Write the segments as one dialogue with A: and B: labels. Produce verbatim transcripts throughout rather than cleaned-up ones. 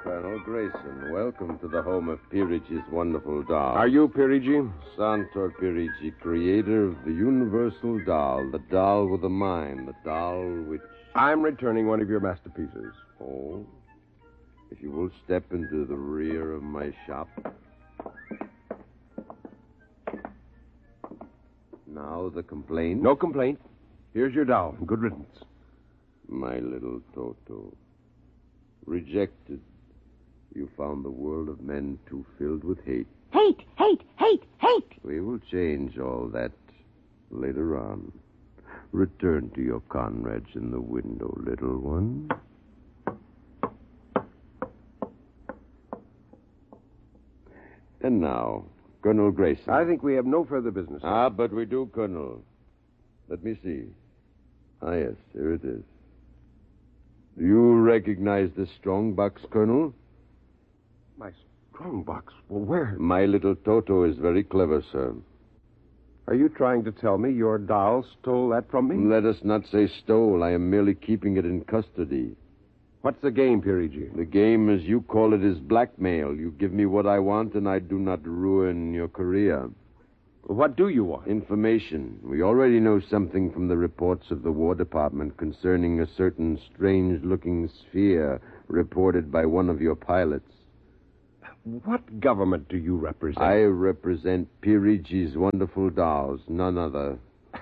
A: Colonel Grayson. Welcome to the home of Peerage's wonderful doll.
B: Are you Peerage?
A: Santor Peerage, creator of the universal doll, the doll with a mind, the doll which...
B: I'm returning one of your masterpieces.
A: Oh? If you will step into the rear of my shop. Now the complaint?
B: No complaint. Here's your doll. Good riddance.
A: My little Toto. Rejected. You found the world of men too filled with hate.
C: Hate, hate, hate, hate.
A: We will change all that later on. Return to your comrades in the window, little one. And now, Colonel Grayson.
B: I think we have no further business.
A: Ah, but we do, Colonel. Let me see. Ah, yes, here it is. Do you recognize this strong box, Colonel?
B: My strong box? Well, where?
A: My little Toto is very clever, sir.
B: Are you trying to tell me your doll stole that from me?
A: Let us not say stole. I am merely keeping it in custody.
B: What's the game, Peerage?
A: The game, as you call it, is blackmail. You give me what I want, and I do not ruin your career.
B: What do you want?
A: Information. We already know something from the reports of the War Department concerning a certain strange-looking sphere reported by one of your pilots.
B: What government do you represent?
A: I represent Peerage's wonderful dolls, none other.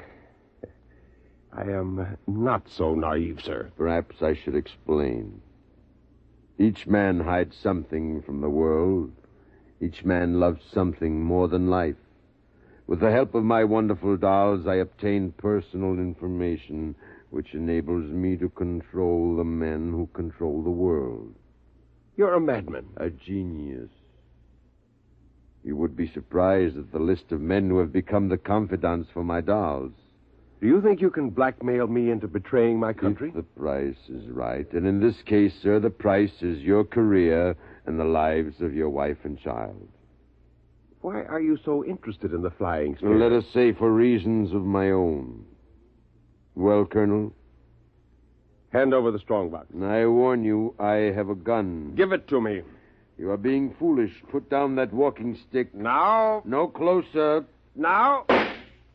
B: I am not so naive, sir.
A: Perhaps I should explain. Each man hides something from the world. Each man loves something more than life. With the help of my wonderful dolls, I obtain personal information which enables me to control the men who control the world.
B: You're a madman.
A: A genius. You would be surprised at the list of men who have become the confidants for my dolls.
B: Do you think you can blackmail me into betraying my country?
A: If the price is right. And in this case, sir, the price is your career and the lives of your wife and child.
B: Why are you so interested in the flying sphere?
A: Let us say for reasons of my own. Well, Colonel?
B: Hand over the strongbox.
A: I warn you, I have a gun.
B: Give it to me.
A: You are being foolish. Put down that walking stick.
B: Now.
A: No closer.
B: Now.